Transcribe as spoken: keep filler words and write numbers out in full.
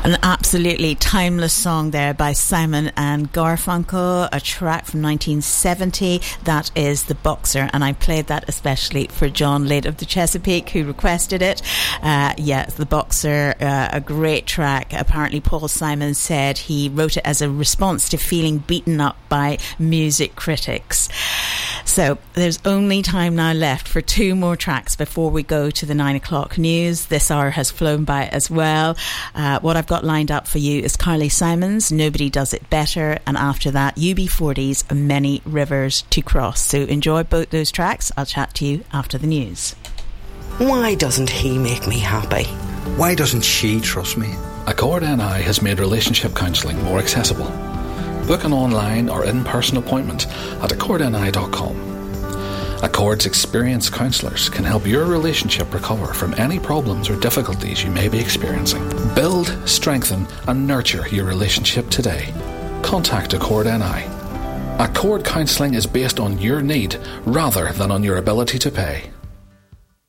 An absolutely timeless song there by Simon and Garfunkel, a track from nineteen seventy. That is The Boxer, and I played that especially for John Lade of the Chesapeake, who requested it. Uh, yes, The Boxer, uh, a great track. Apparently Paul Simon said he wrote it as a response to feeling beaten up by music critics. So there's only time now left for two more tracks before we go to the nine o'clock news. This hour has flown by as well. Uh, what I've got lined up for you is Carly Simon's Nobody Does It Better, and after that U B forty's Many Rivers to Cross. So enjoy both those tracks. I'll chat to you after the news. Why doesn't he make me happy? Why doesn't she trust me? Accord N I has made relationship counselling more accessible. Book an online or in-person appointment at accord n i dot com. Accord's experienced counsellors can help your relationship recover from any problems or difficulties you may be experiencing. Build, strengthen and nurture your relationship today. Contact Accord N I. Accord counselling is based on your need rather than on your ability to pay.